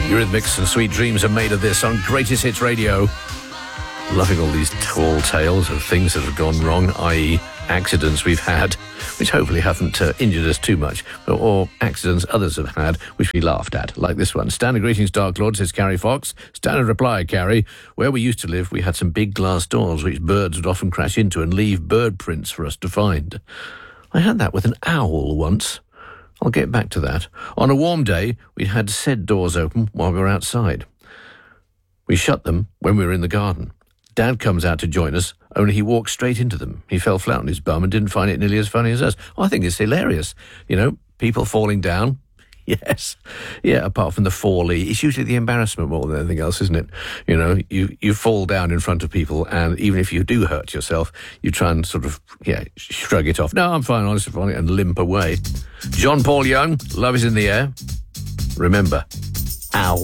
Eurythmics and Sweet Dreams are made of this on Greatest Hits Radio. Loving all these tall tales of things that have gone wrong, i.e. accidents we've had, which hopefully haven't injured us too much, or accidents others have had, which we laughed at, like this one. Standard greetings, Dark Lord, says Carrie Fox. Standard reply, Carrie. Where we used to live, we had some big glass doors which birds would often crash into and leave bird prints for us to find. I had that with an owl once. I'll get back to that. On a warm day, we had said doors open while we were outside. We shut them when we were in the garden. Dad comes out to join us, only he walked straight into them. He fell flat on his bum and didn't find it nearly as funny as us. I think it's hilarious. You know, people falling down. Yes. Yeah, apart from the fall-y. It's usually the embarrassment more than anything else, isn't it? You know, you fall down in front of people, and even if you do hurt yourself, you try and sort of, shrug it off. No, I'm fine, honestly, and limp away. John Paul Young, Love is in the Air. Remember, owl.